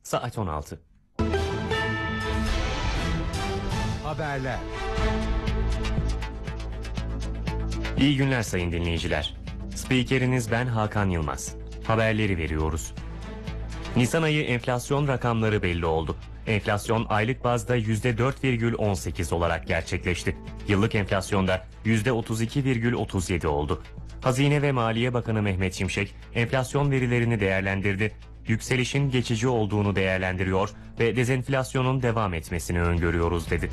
Saat 16. Haberler. İyi günler sayın dinleyiciler. Spikeriniz ben Hakan Yılmaz. Haberleri veriyoruz. Nisan ayı enflasyon rakamları belli oldu. Enflasyon aylık bazda %4,18 olarak gerçekleşti. Yıllık enflasyonda %32,37 oldu. Hazine ve Maliye Bakanı Mehmet Şimşek enflasyon verilerini değerlendirdi. Yükselişin geçici olduğunu değerlendiriyor ve dezenflasyonun devam etmesini öngörüyoruz dedi.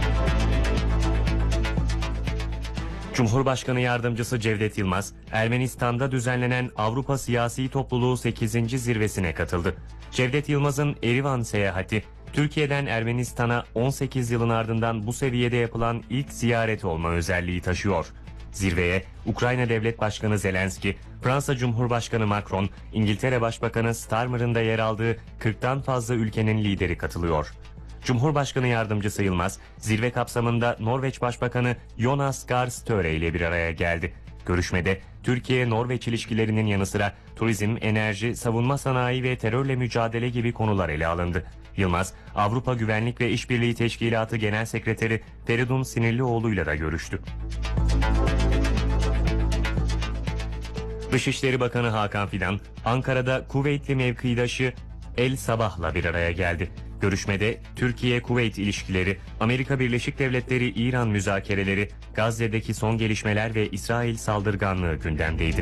Cumhurbaşkanı Yardımcısı Cevdet Yılmaz, Ermenistan'da düzenlenen Avrupa Siyasi Topluluğu 8. zirvesine katıldı. Cevdet Yılmaz'ın Erivan seyahati, Türkiye'den Ermenistan'a 18 yılın ardından bu seviyede yapılan ilk ziyaret olma özelliği taşıyor. Zirveye Ukrayna Devlet Başkanı Zelenski, Fransa Cumhurbaşkanı Macron, İngiltere Başbakanı Starmer'ın da yer aldığı 40'tan fazla ülkenin lideri katılıyor. Cumhurbaşkanı Yardımcısı Yılmaz, zirve kapsamında Norveç Başbakanı Jonas Gahr Støre ile bir araya geldi. Görüşmede Türkiye-Norveç ilişkilerinin yanı sıra turizm, enerji, savunma sanayi ve terörle mücadele gibi konular ele alındı. Yılmaz, Avrupa Güvenlik ve İşbirliği Teşkilatı Genel Sekreteri Feridun Sinirlioğlu ile de görüştü. Dışişleri Bakanı Hakan Fidan, Ankara'da Kuveytli mevkidaşı El Sabah'la bir araya geldi. Görüşmede Türkiye-Kuveyt ilişkileri, Amerika Birleşik Devletleri-İran müzakereleri, Gazze'deki son gelişmeler ve İsrail saldırganlığı gündemdeydi.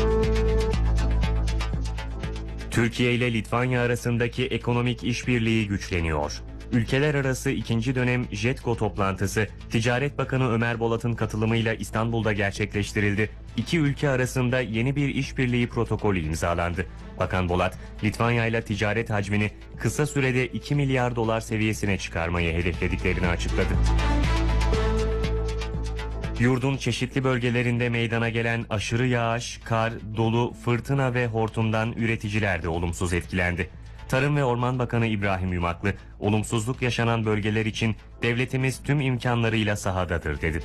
Türkiye ile Litvanya arasındaki ekonomik işbirliği güçleniyor. Ülkeler arası 2. dönem JETKO toplantısı Ticaret Bakanı Ömer Bolat'ın katılımıyla İstanbul'da gerçekleştirildi. İki ülke arasında yeni bir işbirliği protokolü imzalandı. Bakan Bolat, Litvanya ile ticaret hacmini kısa sürede 2 milyar dolar seviyesine çıkarmayı hedeflediklerini açıkladı. Yurdun çeşitli bölgelerinde meydana gelen aşırı yağış, kar, dolu, fırtına ve hortumdan üreticiler de olumsuz etkilendi. Tarım ve Orman Bakanı İbrahim Yumaklı, olumsuzluk yaşanan bölgeler için devletimiz tüm imkanlarıyla sahadadır dedi.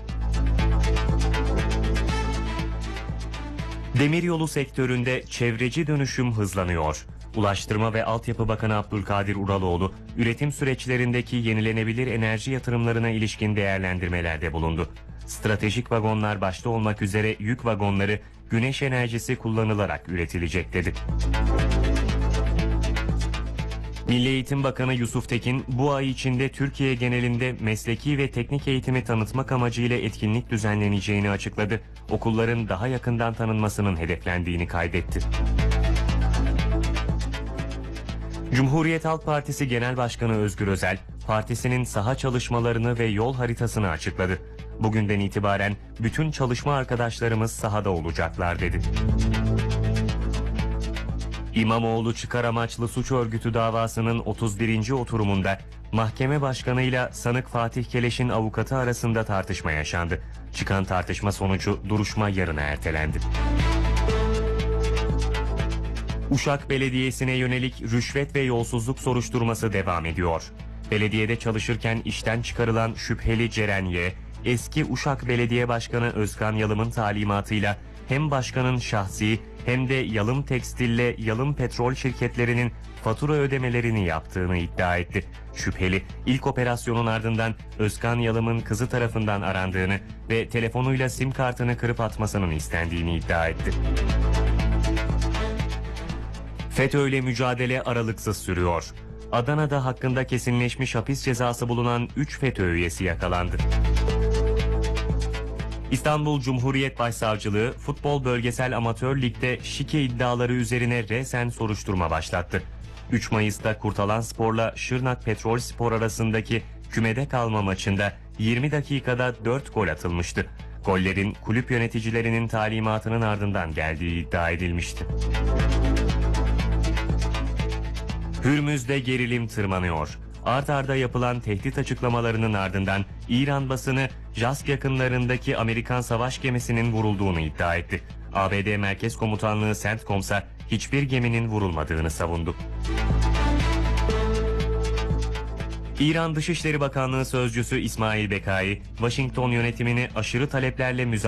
Demiryolu sektöründe çevreci dönüşüm hızlanıyor. Ulaştırma ve Altyapı Bakanı Abdülkadir Uraloğlu, üretim süreçlerindeki yenilenebilir enerji yatırımlarına ilişkin değerlendirmelerde bulundu. Stratejik vagonlar başta olmak üzere yük vagonları güneş enerjisi kullanılarak üretilecek dedi. Milli Eğitim Bakanı Yusuf Tekin, bu ay içinde Türkiye genelinde mesleki ve teknik eğitimi tanıtmak amacıyla etkinlik düzenleneceğini açıkladı. Okulların daha yakından tanınmasının hedeflendiğini kaydetti. Cumhuriyet Halk Partisi Genel Başkanı Özgür Özel, partisinin saha çalışmalarını ve yol haritasını açıkladı. Bugünden itibaren bütün çalışma arkadaşlarımız sahada olacaklar dedi. İmamoğlu çıkar amaçlı suç örgütü davasının 31. oturumunda mahkeme başkanıyla sanık Fatih Keleş'in avukatı arasında tartışma yaşandı. Çıkan tartışma sonucu duruşma yarına ertelendi. Uşak Belediyesi'ne yönelik rüşvet ve yolsuzluk soruşturması devam ediyor. Belediyede çalışırken işten çıkarılan şüpheli Ceren Y, eski Uşak Belediye Başkanı Özkan Yalım'ın talimatıyla hem başkanın şahsi hem de Yalım Tekstil'le Yalım Petrol şirketlerinin fatura ödemelerini yaptığını iddia etti. Şüpheli ilk operasyonun ardından Özkan Yalım'ın kızı tarafından arandığını ve telefonuyla sim kartını kırıp atmasının istendiğini iddia etti. FETÖ'yle mücadele aralıksız sürüyor. Adana'da hakkında kesinleşmiş hapis cezası bulunan 3 FETÖ üyesi yakalandı. İstanbul Cumhuriyet Başsavcılığı Futbol Bölgesel Amatör Lig'de şike iddiaları üzerine resen soruşturma başlattı. 3 Mayıs'ta Kurtalanspor'la Şırnak Petrolspor arasındaki kümede kalma maçında 20 dakikada 4 gol atılmıştı. Gollerin kulüp yöneticilerinin talimatının ardından geldiği iddia edilmişti. Hürmüz'de gerilim tırmanıyor. Art arda yapılan tehdit açıklamalarının ardından İran basını JASK yakınlarındaki Amerikan savaş gemisinin vurulduğunu iddia etti. ABD Merkez Komutanlığı CENTCOM'sa hiçbir geminin vurulmadığını savundu. İran Dışişleri Bakanlığı Sözcüsü İsmail Bekai, Washington yönetimini aşırı taleplerle